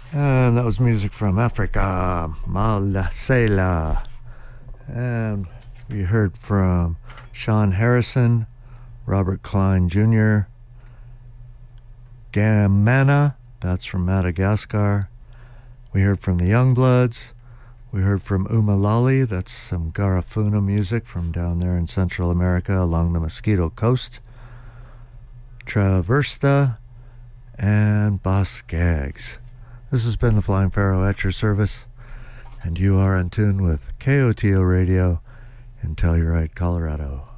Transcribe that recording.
And that was music from Africa, Malasela. And we heard from Sean Harrison, Robert Klein Jr., Gamana, that's from Madagascar. We heard from the Youngbloods. We heard from Umalali, that's some Garifuna music from down there in Central America along the Mosquito Coast. Traversta and Boss Gags. This has been the Flying Pharaoh at your service, and you are in tune with KOTO Radio in Telluride, Colorado.